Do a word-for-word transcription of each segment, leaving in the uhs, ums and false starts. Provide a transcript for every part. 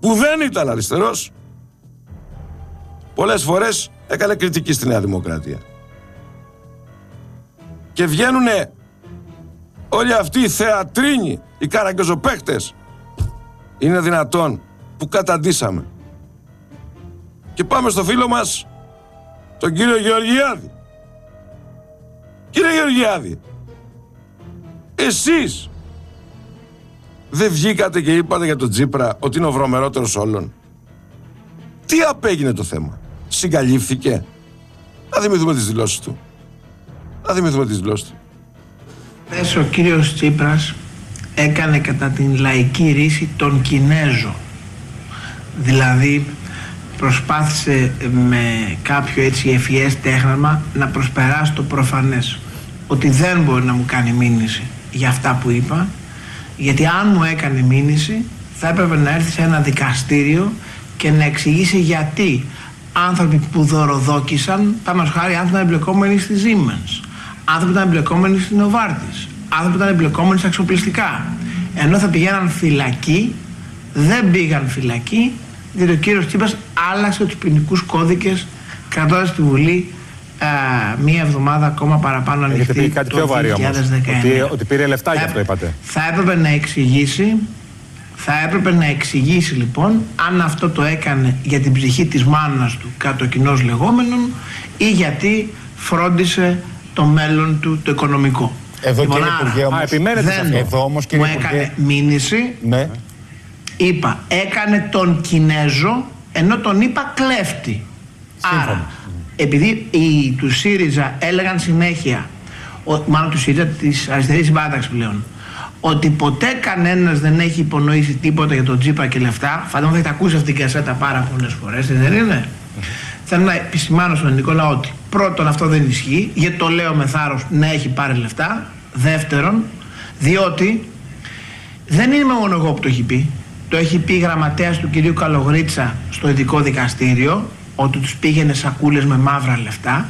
που δεν ήταν αριστερός, πολλές φορές έκανε κριτική στη Νέα Δημοκρατία. Και βγαίνουνε όλοι αυτοί οι θεατρίνοι, οι καραγκιόζοπαίχτες. Είναι δυνατόν που καταντήσαμε. Και πάμε στο φίλο μας, τον κύριο Γεωργιάδη. Κύριε Γεωργιάδη, εσείς δεν βγήκατε και είπατε για τον Τσίπρα ότι είναι ο βρωμερότερος όλων? Τι απέγινε το θέμα? Συγκαλύφθηκε? Να θυμηθούμε τις δηλώσεις του. Να θυμηθούμε τις δηλώσεις του. Πες, ο κύριος Τσίπρας έκανε κατά την λαϊκή ρίση τον Κινέζο. Δηλαδή προσπάθησε με κάποιο έτσι ευφυές τέχνασμα να προσπεράσει το προφανές, ότι δεν μπορεί να μου κάνει μήνυση για αυτά που είπα, γιατί αν μου έκανε μήνυση θα έπρεπε να έρθει σε ένα δικαστήριο και να εξηγήσει γιατί άνθρωποι που δωροδόκησαν, πάμε χάρη άνθρωποι ήταν εμπλεκόμενοι στη Siemens, άνθρωποι ήταν εμπλεκόμενοι στην Novartis, άνθρωποι ήταν εμπλεκόμενοι στα εξοπλιστικά, ενώ θα πηγαίναν φυλακή, δεν πήγαν φυλακή, διότι ο κύριος Τσίπρας άλλαξε τους ποινικούς κώδικες κρατώντας τη Βουλή α, μία εβδομάδα ακόμα παραπάνω ανοιχτή. Έχετε πει κάτι πιο βαρύ όμως, ότι, ότι πήρε λεφτά θα, γι' αυτό είπατε. Θα έπρεπε να εξηγήσει, θα έπρεπε να εξηγήσει λοιπόν αν αυτό το έκανε για την ψυχή της μάνας του κάτω κοινώς λεγόμενων ή γιατί φρόντισε το μέλλον του το οικονομικό. Εδώ λοιπόν, κύριε Υπουργέ όμως, δεν εδώ όμως κύριε μου έκανε Υπουργέ, μήνυση, ναι. Είπα, έκανε τον Κινέζο, ενώ τον είπα κλέφτη. Σύμφωνα. Άρα, επειδή οι του ΣΥΡΙΖΑ έλεγαν συνέχεια, ο, μάλλον του ΣΥΡΙΖΑ της αριστερής συμπάταξης πλέον, ότι ποτέ κανένας δεν έχει υπονοήσει τίποτα για τον Τσίπρα και λεφτά, φαντάζομαι θα έχετε ακούσει αυτήν την κασέτα πάρα πολλές φορές, δεν είναι? Θέλω να επισημάνω στον Νικόλα ότι πρώτον αυτό δεν ισχύει, γιατί το λέω με θάρρος, να έχει πάρει λεφτά. Δεύτερον, διότι δεν είμαι μόνο εγώ που το έχει πει. Το έχει πει η γραμματέας του κυρίου Καλογρίτσα στο ειδικό δικαστήριο, ότι τους πήγαινε σακούλες με μαύρα λεφτά.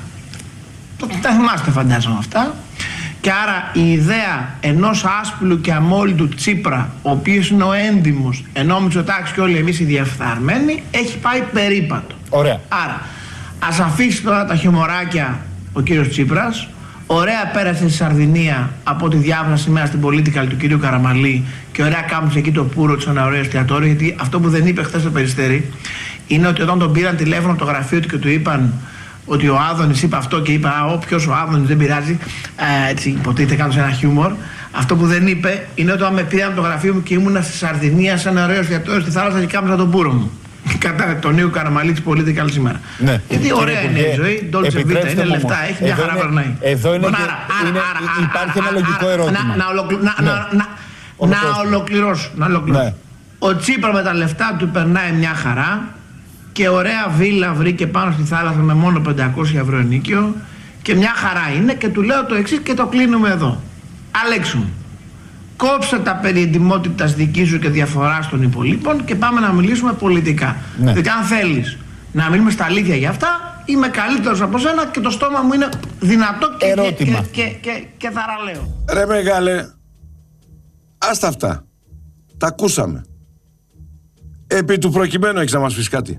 Το τα θυμάστε φαντάζομαι αυτά. Και άρα η ιδέα ενός άσπλου και αμόλυτου Τσίπρα, ο οποίος είναι ο έντιμος, ενώ Μητσοτάκης και όλοι εμείς οι διαφθαρμένοι, έχει πάει περίπατο. Ωραία. Άρα ας αφήσει τώρα τα χιουμοράκια ο κύριος Τσίπρας. Ωραία πέρασε στη Σαρδινία από τη διάβασα σήμερα στην Political του κυρίου Καραμαλή και ωραία κάμψε εκεί το πουρο του ένα ωραίο εστιατόριο, γιατί αυτό που δεν είπε χθες το Περιστέρι είναι ότι όταν τον πήραν τηλέφωνο από το γραφείο του και του είπαν ότι ο Άδωνης είπε αυτό και είπε «Α, όποιος ο Άδωνης δεν πειράζει», ε, έτσι υποτίθεται κάνω σε ένα χιούμορ. Αυτό που δεν είπε είναι ότι όταν με πήραν από το γραφείο μου και ήμουνα στη Σαρδινία σε ένα ωραίο εστιατόριο στη θάλασσα και κάμψα τον πουρο μου. Κατά τον Νίκο Καραμαλή της Political σήμερα. Ναι. Γιατί ωραία είναι η ζωή, Dolce Vita, είναι λεφτά, έχει μια χαρά περνάει. Εδώ είναι, είναι, υπάρχει ένα λογικό ερώτημα. Να ολοκληρώσω. Ο Τσίπρα με τα λεφτά του περνάει μια χαρά και ωραία βίλα βρήκε πάνω στη θάλασσα με μόνο πεντακόσια ευρώ ενοίκιο και μια χαρά είναι, και του λέω το εξής και το κλείνουμε εδώ. Αλέξου μου, κόψε τα περί εντιμότητας δική σου και διαφοράς των υπολείπων και πάμε να μιλήσουμε πολιτικά. Ναι. Δηλαδή αν θέλεις να μιλήσουμε στα αλήθεια για αυτά, είμαι καλύτερος από σένα και το στόμα μου είναι δυνατό και, και, και, και, και, και θαραλέο. Ρε μεγάλε, άστα αυτά. Τα ακούσαμε. Επί του προκειμένου έχεις να μας πεις κάτι?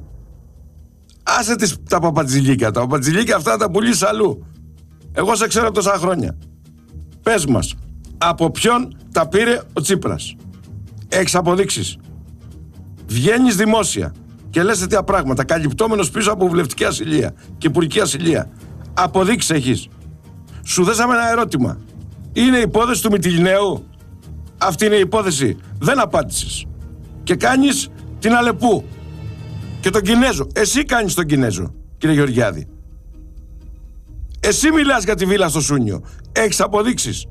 Άσε τις, τα παπατζηλίκια. Τα παπατζηλίκια αυτά τα πουλήσεις αλλού. Εγώ σε ξέρω τόσα χρόνια. Πες μας, από ποιον τα πήρε ο Τσίπρας? Έχεις αποδείξεις? Βγαίνεις δημόσια και λες τέτοια πράγματα, καλυπτόμενος πίσω από βουλευτική ασυλία και υπουργική ασυλία. Αποδείξεις έχεις? Σου δέσαμε ένα ερώτημα. Είναι υπόθεση του Μυτιληναίου? Αυτή είναι η υπόθεση? Δεν απάντησες. Και κάνεις την Αλεπού και τον Κινέζο. Εσύ κάνεις τον Κινέζο, κύριε Γεωργιάδη. Εσύ μιλάς για τη βίλα στο Σούνιο. Έχεις αποδείξεις?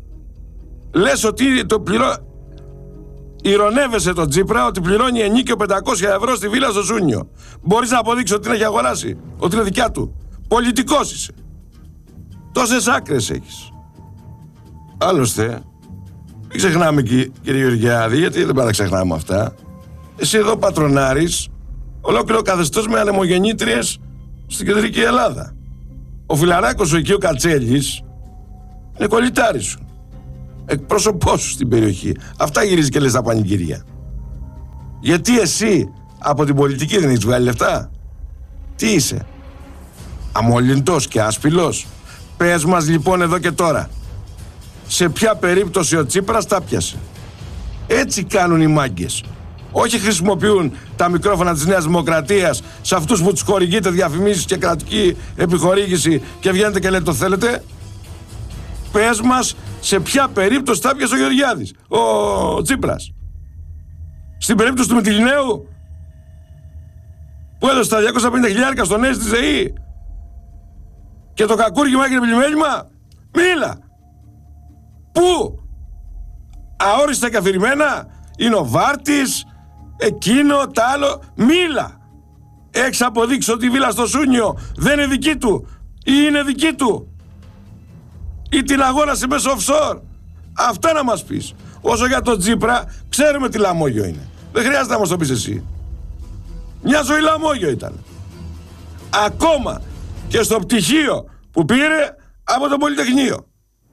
Λες ότι το πληρώ... Ηρωνεύεσαι τον Τσίπρα ότι πληρώνει ενίκιο πεντακόσια ευρώ στη βίλα στο Σούνιο. Μπορείς να αποδείξεις ότι την έχει αγοράσει? Ότι είναι δικιά του? Πολιτικός είσαι. Τόσες άκρες έχεις. Άλλωστε, μην ξεχνάμε, κύριε Γεωργιάδη, γιατί δεν πάντα ξεχνάμε αυτά. Εσύ εδώ πατρονάρεις ολόκληρο καθεστώς με ανεμογεννήτριες στην κεντρική Ελλάδα. Ο φιλαράκος σου εκεί, ο Κατσέλης, είναι κολλητάρης σου. Εκπρόσωπός σου στην περιοχή. Αυτά γυρίζει και λες τα πανηγύρια. Γιατί εσύ Από την πολιτική δεν έχεις βγάλει λεφτά? Τι είσαι? Αμολυντός και άσπυλος? Πες μας λοιπόν εδώ και τώρα, σε ποια περίπτωση ο Τσίπρας τα πιασε? Έτσι κάνουν οι μάγκες. Όχι χρησιμοποιούν τα μικρόφωνα της Νέας Δημοκρατίας σε αυτούς που τους χορηγείτε διαφημίσεις και κρατική επιχορήγηση και βγαίνετε και λέτε το θέλετε. Πες μας σε ποια περίπτωση τα πιασε ο Γεωργιάδης, ο Τσίπρας? Στην περίπτωση του Μυτιληναίου που έδωσε τα διακόσια πενήντα χιλιάρικα στον Έση της ΔΕΗ και το κακούργημα έγινε πλημέλημα? Μίλα! Πού? Αόριστα και αφηρημένα? Είναι ο Βάρτης, εκείνο, τ' άλλο? Μίλα! Έχεις αποδείξει ότι η βίλα στο Σούνιο δεν είναι δική του ή είναι δική του ή την αγόρασε μέσω offshore? Αυτά να μας πεις. Όσο για τον Τσίπρα, ξέρουμε τι λαμόγιο είναι. Δεν χρειάζεται να μας το πεις εσύ. Μια ζωή λαμόγιο ήταν. Ακόμα και στο πτυχίο που πήρε από το Πολυτεχνείο.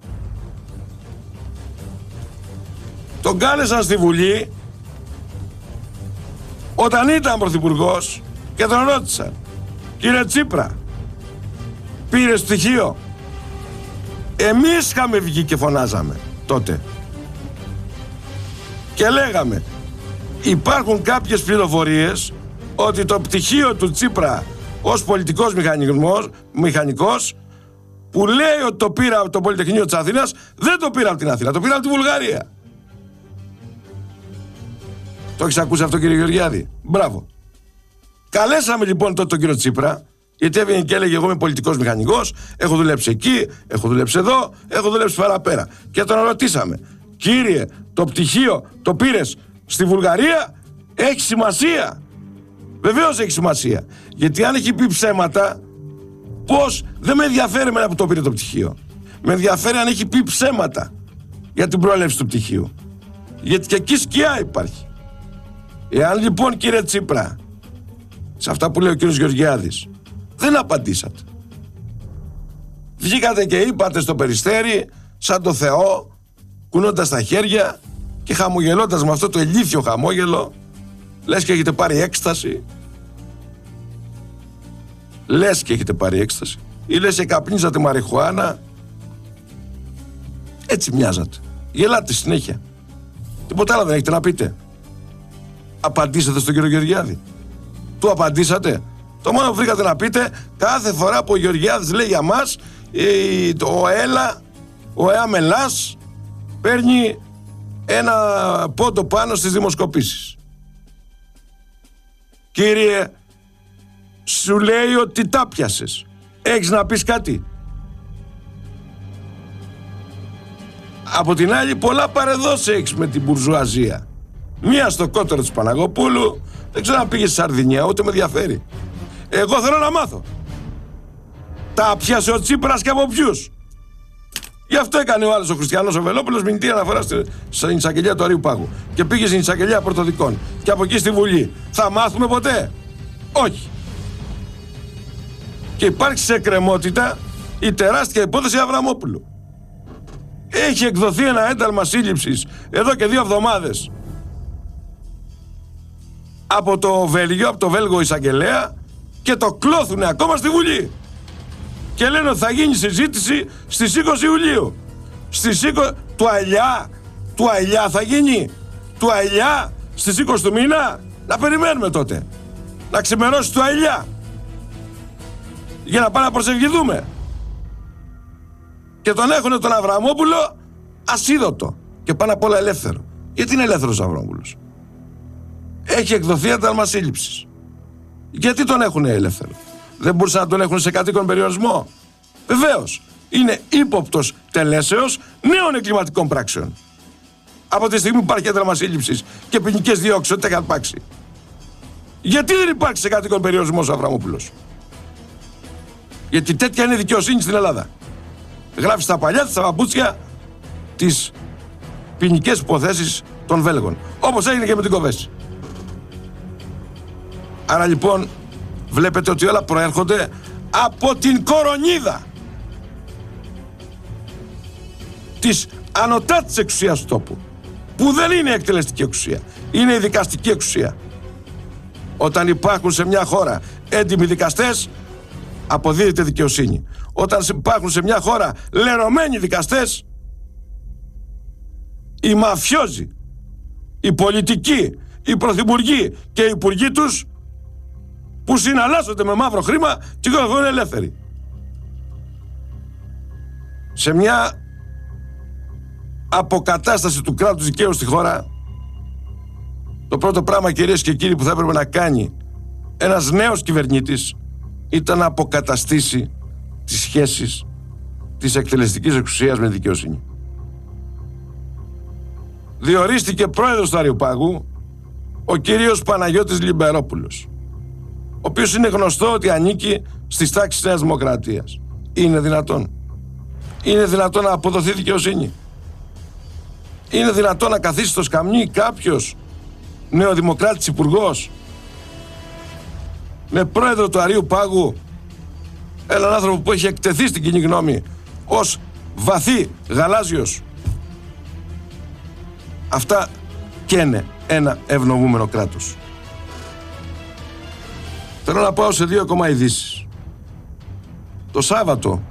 Τον κάλεσαν στη Βουλή όταν ήταν πρωθυπουργός και τον ρώτησαν, κύριε Τσίπρα, πήρες πτυχίο? Εμείς είχαμε βγει και φωνάζαμε τότε και λέγαμε, υπάρχουν κάποιες πληροφορίες ότι το πτυχίο του Τσίπρα ως πολιτικός μηχανικός, μηχανικός που λέει ότι το πήρα από το Πολυτεχνείο της Αθήνας, δεν το πήρα από την Αθήνα, το πήρα από τη Βουλγαρία. Το έχεις ακούσει αυτό, κύριε Γεωργιάδη? Μπράβο. Καλέσαμε λοιπόν τότε τον κύριο Τσίπρα, γιατί έβγαινε και έλεγε, εγώ είμαι πολιτικός μηχανικός, έχω δουλέψει εκεί, έχω δουλέψει εδώ, έχω δουλέψει παραπέρα. Και τον ρωτήσαμε, κύριε, το πτυχίο το πήρες στη Βουλγαρία? Έχει σημασία. Βεβαίως έχει σημασία. Γιατί αν έχει πει ψέματα, πώς? Δεν με ενδιαφέρει εμένα που το πήρε το πτυχίο. Με ενδιαφέρει αν έχει πει ψέματα για την προέλευση του πτυχίου. Γιατί και εκεί σκιά υπάρχει. Εάν λοιπόν, κύριε Τσίπρα, σε αυτά που λέει ο κύριος Γεωργιάδης, δεν απαντήσατε, βγήκατε και είπατε στο Περιστέρι σαν το Θεό, κουνώντας τα χέρια και χαμογελώντας με αυτό το ηλίθιο χαμόγελο, λες και έχετε πάρει έκσταση. Λες και έχετε πάρει έκσταση. Ή λες και καπνίζατε μαριχουάνα. Έτσι μοιάζατε. Γελάτε συνέχεια. Τίποτα άλλο δεν έχετε να πείτε. Απαντήσατε στον κύριο Γεωργιάδη? Του απαντήσατε? Το μόνο που βρήκατε να πείτε, κάθε φορά που ο Γεωργιάδης λέει για μας, ο ΕΛΑ, ο ΕΑΜΕΛΑΣ παίρνει ένα πόντο πάνω στις δημοσκοπήσεις. Κύριε, σου λέει ότι τα πιάσες. Έχεις να πεις κάτι? Από την άλλη, πολλά παρεδώσει έχεις με την μπουρζουαζία. Μία στο κότερο της Παναγοπούλου, δεν ξέρω αν πήγε στη Σαρδινία, ούτε με ενδιαφέρει. Εγώ θέλω να μάθω. Τα πιάσε ο Τσίπρας και από ποιους? Γι' αυτό έκανε ο άλλος ο Χριστιανός ο Βελόπουλος μηνυτή αναφορά στην εισαγγελία του Αρείου Πάγου. Και πήγε στην εισαγγελία Πρωτοδικών. Και από εκεί στη Βουλή. Θα μάθουμε ποτέ? Όχι. Και υπάρχει σε εκκρεμότητα η τεράστια υπόθεση Αβραμόπουλου. Έχει εκδοθεί ένα ένταλμα σύλληψης εδώ και δύο εβδομάδες από το Βέλγιο, από το Βέλγο εισαγγελέα, και το κλώθουνε ακόμα στη Βουλή. Και λένε ότι θα γίνει συζήτηση στις είκοσι Ιουλίου. Στις είκοσι... Του Αηλιά, του Αηλιά θα γίνει. Του Αηλιά στις είκοσι του μήνα. Να περιμένουμε τότε. Να ξημερώσει του Αηλιά. Για να πάμε να προσευχηθούμε. Και τον έχουνε τον Αβραμόπουλο ασίδωτο. Και πάνω απ' όλα ελεύθερο. Γιατί είναι ελεύθερος ο Αβραμόπουλος? Έχει εκδοθεί ένταλμα σύλληψης. Γιατί τον έχουνε ελεύθερο? Δεν μπορούσαν να τον έχουν σε κατοίκον περιορισμό? Βεβαίως. Είναι ύποπτος τελέσεως νέων εγκληματικών πράξεων. Από τη στιγμή που υπάρχει ένταλμα σύλληψης και ποινικές διώξεις, ό,τι έχει αρπάξει. Γιατί δεν υπάρχει σε κατοίκον περιορισμός ο Αβραμόπουλος? Γιατί τέτοια είναι η δικαιοσύνη στην Ελλάδα. Γράφει στα παλιά της, στα παπούτσια, τις ποινικές υποθέσεις των Βέλγων. Όπως έγινε και με την Κοβέση. Άρα λοιπόν βλέπετε ότι όλα προέρχονται από την κορονίδα της ανωτά της εξουσίας του τόπου, που δεν είναι η εκτελεστική εξουσία, είναι η δικαστική εξουσία. Όταν υπάρχουν σε μια χώρα έντιμοι δικαστές, αποδίδεται δικαιοσύνη. Όταν υπάρχουν σε μια χώρα λερωμένοι δικαστές, οι μαφιόζοι, οι πολιτικοί, οι πρωθυπουργοί και οι υπουργοί τους που συναλλάσσονται με μαύρο χρήμα και είναι ελεύθεροι. Σε μια αποκατάσταση του κράτους δικαίου στη χώρα, το πρώτο πράγμα, κυρίες και κύριοι, που θα έπρεπε να κάνει ένας νέος κυβερνήτης ήταν να αποκαταστήσει τις σχέσεις της εκτελεστικής εξουσίας με δικαιοσύνη. Διορίστηκε πρόεδρος του Αριουπάγου ο κύριος Παναγιώτης Λιμπερόπουλος, ο οποίος είναι γνωστό ότι ανήκει στις τάξεις της Νέας Δημοκρατίας. Είναι δυνατόν? Είναι δυνατόν να αποδοθεί δικαιοσύνη? Είναι δυνατόν να καθίσει στο σκαμνί κάποιος νεοδημοκράτης υπουργός με πρόεδρο του Αρείου Πάγου έναν άνθρωπο που έχει εκτεθεί στην κοινή γνώμη ως βαθύ γαλάζιος? Αυτά καίνε ένα ευνοούμενο κράτος. Θέλω να πάω σε δύο ακόμα ειδήσεις. Το Σάββατο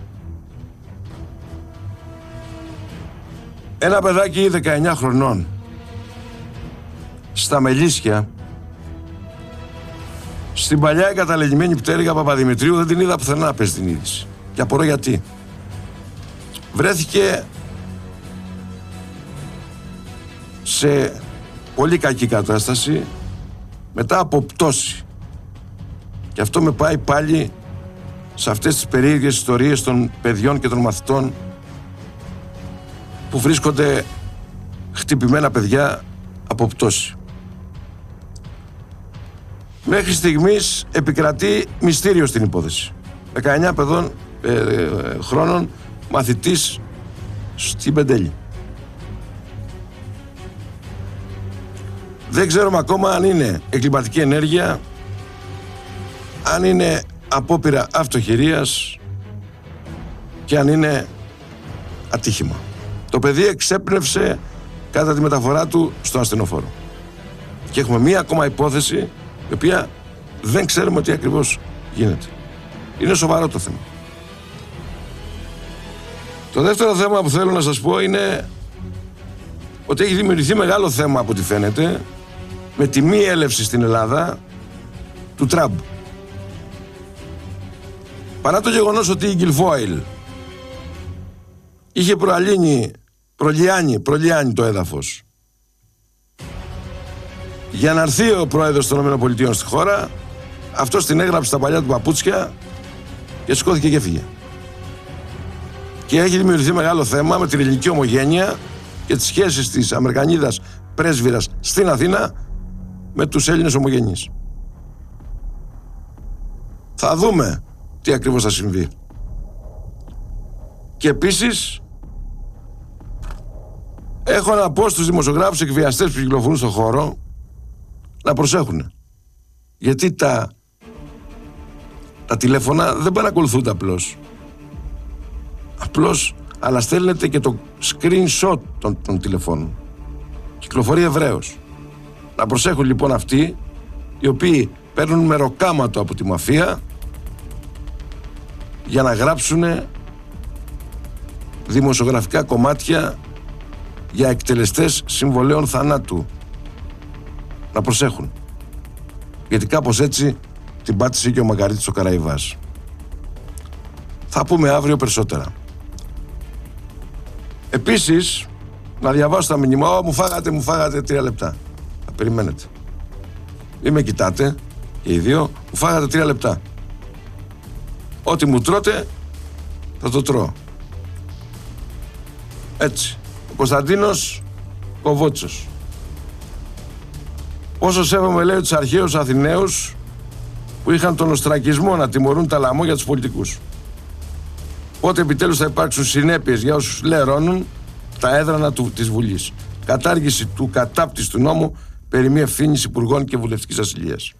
ένα παιδάκι δεκαεννιά χρονών στα Μελίσια, στην παλιά εγκαταλελειμμένη πτέρυγα Παπαδημητρίου, δεν την είδα πουθενά να πες την είδηση. Και απορώ γιατί. Βρέθηκε σε πολύ κακή κατάσταση μετά από πτώση. Και αυτό με πάει πάλι σε αυτές τις περίεργες ιστορίες των παιδιών και των μαθητών που βρίσκονται χτυπημένα παιδιά από πτώση. Μέχρι στιγμής επικρατεί μυστήριο στην υπόθεση. δεκαεννιά παιδών, ε, ε, χρόνων μαθητής στην Πεντέλη. Δεν ξέρουμε ακόμα αν είναι εγκληματική ενέργεια, αν είναι απόπειρα αυτοχειρίας και αν είναι ατύχημα. Το παιδί εξέπνευσε κατά τη μεταφορά του στο ασθενοφόρο. Και έχουμε μία ακόμα υπόθεση, η οποία δεν ξέρουμε τι ακριβώς γίνεται. Είναι σοβαρό το θέμα. Το δεύτερο θέμα που θέλω να σας πω είναι ότι έχει δημιουργηθεί μεγάλο θέμα, από ό,τι φαίνεται, με τη μη έλευση στην Ελλάδα του Τραμπ. Παρά το γεγονός ότι η Γκιλφόιλ είχε προαλύνει, προλιάνει, προλιάνει το έδαφος για να έρθει ο πρόεδρος των ΗΠΑ στη χώρα, αυτός την έγραψε στα παλιά του παπούτσια και σηκώθηκε και έφυγε. Και έχει δημιουργηθεί μεγάλο θέμα με την ελληνική ομογένεια και τις σχέσεις της Αμερικανίδας πρέσβυρας στην Αθήνα με τους Έλληνες ομογενείς. Θα δούμε τι ακριβώς θα συμβεί. Και επίσης έχω να πω στους δημοσιογράφους εκβιαστές που κυκλοφορούν στον χώρο να προσέχουν. Γιατί τα, τα τηλέφωνα δεν παρακολουθούνται απλώς. Απλώς, αλλά στέλνετε και το screenshot των, των τηλεφώνων. Κυκλοφορεί ευρέως. Να προσέχουν λοιπόν αυτοί οι οποίοι παίρνουν μεροκάματο από τη μαφία για να γράψουν δημοσιογραφικά κομμάτια για εκτελεστές συμβολέων θανάτου. Να προσέχουν. Γιατί κάπως έτσι την πάτησε και ο Μαργαρίτης ο Καραϊβάς. Θα πούμε αύριο περισσότερα. Επίσης, να διαβάσω τα μηνύματα. Μου φάγατε, μου φάγατε τρία λεπτά. Θα περιμένετε. Μην με κοιτάτε και οι δύο. Μου φάγατε τρία λεπτά. Ό,τι μου τρώτε, θα το τρώω. Έτσι. Ο Κωνσταντίνος Κοβότσος. Όσο σέβομαι, λέει, τους αρχαίους Αθηναίους που είχαν τον οστρακισμό να τιμωρούν τα λαμό για τους πολιτικούς. Πότε επιτέλους θα υπάρξουν συνέπειες για όσους λερώνουν τα έδρανα του, της Βουλής. Κατάργηση του κατάπτυστου νόμου περί μη ευθύνης υπουργών και βουλευτικής ασυλίας.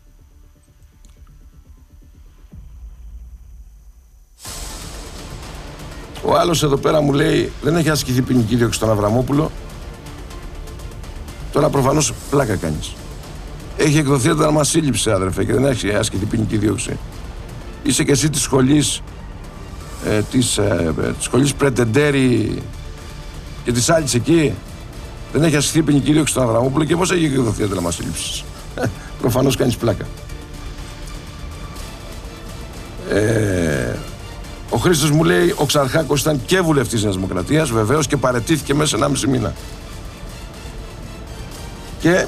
Ο άλλος εδώ πέρα μου λέει δεν έχει ασκηθεί ποινική δίωξη στον Αβραμόπουλο. Τώρα προφανώς πλάκα κάνεις. Έχει εκδοθεί ένταλμα σύλληψη, αδερφέ, και δεν έχει ασκηθεί ποινική δίωξη. Είσαι και εσύ της σχολής, ε, της, ε, της σχολής Πρετεντέρη και της άλλης εκεί. Δεν έχει ασκηθεί ποινική δίωξη στον Αβραμόπουλο και πώς έχει εκδοθεί ένταλμα σύλληψης. Προφανώς κάνεις πλάκα. Ε, ο Χρήστος μου λέει: ο Ξαρχάκος ήταν και βουλευτής Νέας Δημοκρατίας, βεβαίως, και παραιτήθηκε μέσα σε ενάμιση μήνα. Και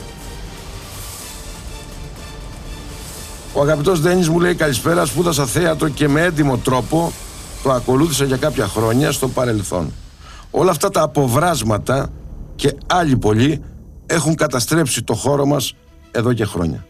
ο αγαπητός Δένης μου λέει: καλησπέρα, σπούδασα θέατρο και με έντιμο τρόπο το ακολούθησα για κάποια χρόνια στο παρελθόν. Όλα αυτά τα αποβράσματα και άλλοι πολλοί έχουν καταστρέψει το χώρο μας εδώ και χρόνια.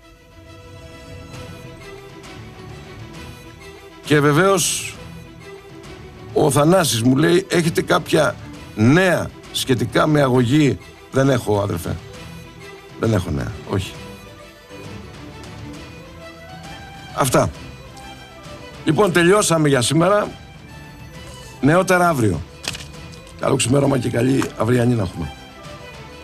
Και βεβαίως ο Θανάσης μου λέει: έχετε κάποια νέα σχετικά με αγωγή? Δεν έχω, αδερφέ. Δεν έχω νέα, όχι. Αυτά. Λοιπόν, τελειώσαμε για σήμερα. Νεότερα αύριο. Καλό ξημέρωμα και καλή αυριανή να έχουμε.